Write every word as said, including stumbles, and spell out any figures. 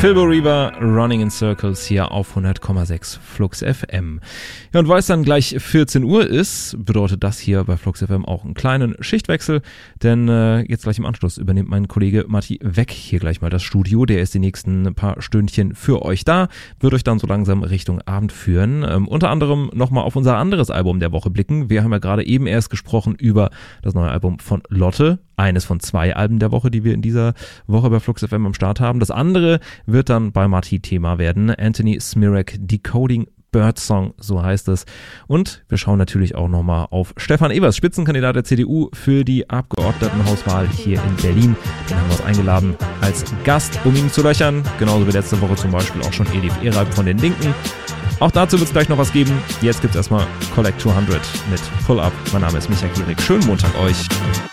Pilbo Reaver, Running in Circles hier auf hundert Komma sechs Flux F M. Ja, und weil es dann gleich vierzehn Uhr ist, bedeutet das hier bei Flux F M auch einen kleinen Schichtwechsel, denn äh, jetzt gleich im Anschluss übernimmt mein Kollege Matti Weck hier gleich mal das Studio. Der ist die nächsten paar Stündchen für euch da, wird euch dann so langsam Richtung Abend führen. Ähm, unter anderem nochmal auf unser anderes Album der Woche blicken. Wir haben ja gerade eben erst gesprochen über das neue Album von Lotte. Eines von zwei Alben der Woche, die wir in dieser Woche bei Flux F M am Start haben. Das andere wird dann bei Matti Thema werden. Anthony Smirek, Decoding Birdsong, so heißt es. Und wir schauen natürlich auch nochmal auf Stefan Evers, Spitzenkandidat der C D U für die Abgeordnetenhauswahl hier in Berlin. Den haben wir uns eingeladen als Gast, um ihn zu löchern. Genauso wie letzte Woche zum Beispiel auch schon Elif Eralb von den Linken. Auch dazu wird es gleich noch was geben. Jetzt gibt es erstmal Collect zweihundert mit Pull Up. Mein Name ist Micha Gierig. Schönen Montag euch.